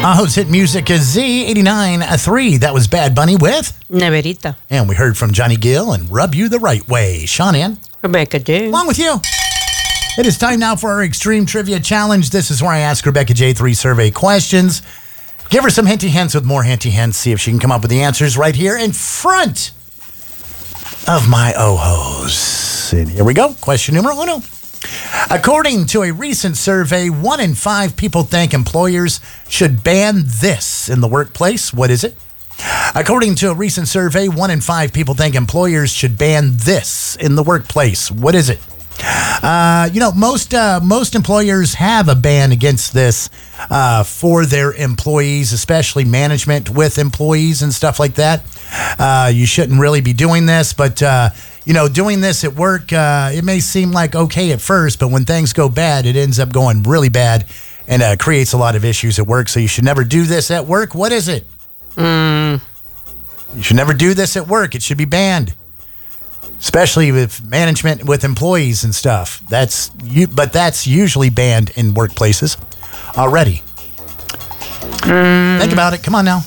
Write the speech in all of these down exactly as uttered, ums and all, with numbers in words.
Tahoe's hit music is Z eighty-nine point three. That was Bad Bunny with Neverita. And we heard from Johnny Gill and Rub You the Right Way. Sean in. Rebecca J. Along with you. It is time now for our Extreme Trivia Challenge. This is where I ask Rebecca J three survey questions. Give her some hinty hints with more hinty hints. See if she can come up with the answers right here in front of my oh-hos. And here we go. Question numero uno. According to a recent survey, one in five people think employers should ban this in the workplace. What is it? According to a recent survey, one in five people think employers should ban this in the workplace. What is it? Uh, you know, most uh, most employers have a ban against this uh, for their employees, especially management with employees and stuff like that. Uh, you shouldn't really be doing this, but, uh, you know, doing this at work, uh, it may seem like okay at first, but when things go bad, it ends up going really bad and uh, creates a lot of issues at work. So you should never do this at work. What is it? Mm. You should never do this at work. It should be banned. Especially with management, with employees and stuff. That's you, but that's usually banned in workplaces already. Mm. Think about it. Come on now.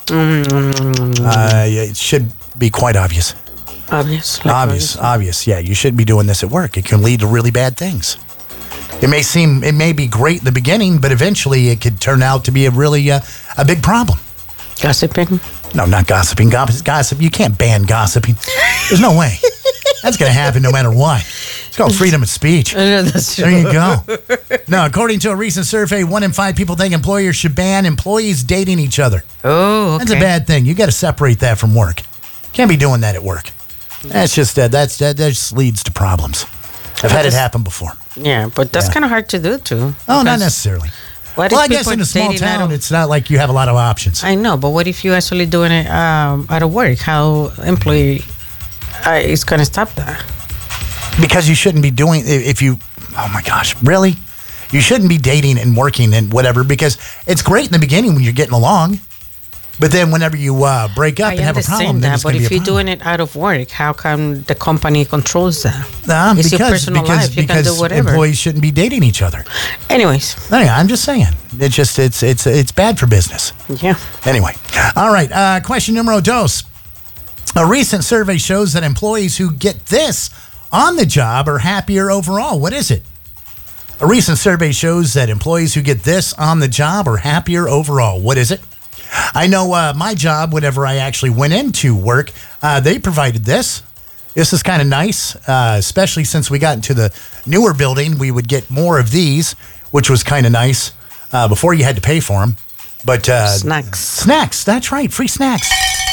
Mm. Uh, it should be quite obvious. Obvious. Like Obvious, obvious. Yeah, you shouldn't be doing this at work. It can lead to really bad things. It may seem, it may be great in the beginning, but eventually it could turn out to be a really uh, a big problem. Gossiping? No, not gossiping. Gossip, gossip. You can't ban gossiping. There's no way. That's going to happen no matter what. It's called freedom of speech. I know, that's true. There you go. Now, according to a recent survey, one in five people think employers should ban employees dating each other. Oh, okay. That's a bad thing. You got to separate that from work. Can't be doing that at work. That's just uh, that's that, that just leads to problems. I've had it happen before. Yeah, but that's Yeah. kind of hard to do too. Oh, not because necessarily. what Well, if I guess people in a small dating out town, of- it's not like you have a lot of options. I know, but what if you actually doing it um, out of work? How employee uh, is going to stop that? Because you shouldn't be doing, if you, oh my gosh, really? You shouldn't be dating and working and whatever, because it's great in the beginning when you're getting along. But then whenever you uh, break up I and have a problem, understand then that, it's but going to be if a you're problem. doing it out of work, how come the company controls that? Um, It's because, your personal because, life. You can because do whatever. employees shouldn't be dating each other. Anyways, Anyway, I'm just saying. It's just, it's, it's, it's bad for business. yeah. Anyway, all right. Uh, question numero dos. A recent survey shows that employees who get this on the job are happier overall. What is it? A recent survey shows that employees who get this on the job are happier overall. What is it? I know uh, my job, whenever I actually went into work, uh, they provided this. This is kind of nice, uh, especially since we got into the newer building. We would get more of these, which was kind of nice. Uh, before you had to pay for them. But uh, Snacks. Snacks, that's right, free snacks.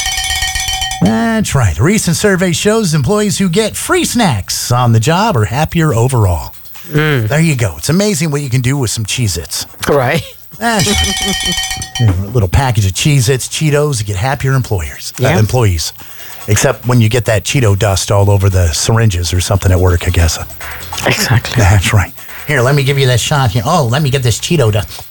That's right. A recent survey shows employees who get free snacks on the job are happier overall. Mm. There you go. It's amazing what you can do with some Cheez-Its. Right. That's you know, a little package of Cheez-Its, Cheetos, you get happier employers, uh, Yeah. employees. Except when you get that Cheeto dust all over the syringes or something at work, I guess. Exactly. That's right. Here, let me give you that shot here. Oh, let me get this Cheeto dust.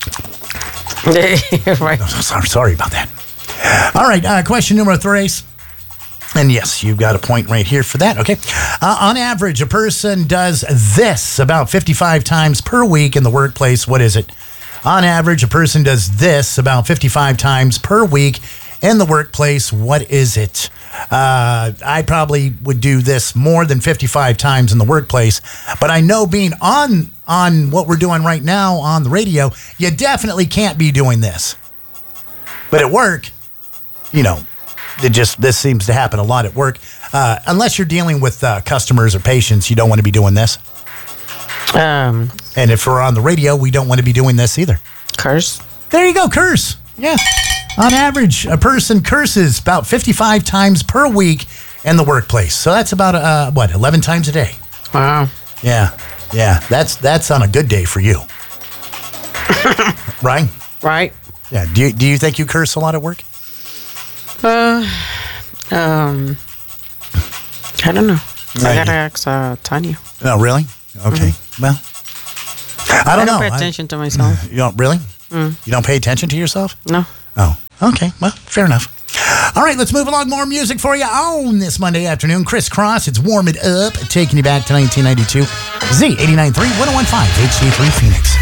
Right. Oh, sorry, sorry about that. All right, uh, question numero tres. And yes, you've got a point right here for that. Okay. Uh, on average, a person does this about fifty-five times per week in the workplace. What is it? On average, a person does this about fifty-five times per week in the workplace. What is it? Uh, I probably would do this more than fifty-five times in the workplace, but I know being on on what we're doing right now on the radio, you definitely can't be doing this. But at work, you know, it just this seems to happen a lot at work. Uh, unless you're dealing with uh, customers or patients, you don't want to be doing this. Um, And if we're on the radio, we don't want to be doing this either. curse. There you go, curse. Yeah. On average, a person curses about fifty-five times per week in the workplace. So that's about, uh, what, eleven times a day? Wow. Yeah. Yeah. That's that's on a good day for you. Right? Right. Yeah. Do you, do you think you curse a lot at work? Uh, um, I don't know. I Right. gotta ask uh, Tanya. Oh, really? Okay. Well, I don't I know. pay I- attention to myself. You don't really? You don't pay attention to yourself? No. Oh, okay. Well, fair enough. All right, let's move along. More music for you on this Monday afternoon. Chris Cross, it's Warm It Up, taking you back to nineteen ninety-two. Z eighty-nine point three, one oh one point five, H D three Phoenix.